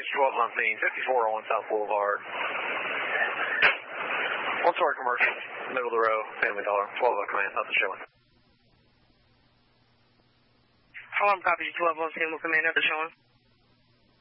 12 on scene, 5401 South Boulevard. One-story commercial, middle of the row, Family Dollar, 12 command, not the showing. Alarm copy, 12 on single command, not the showing.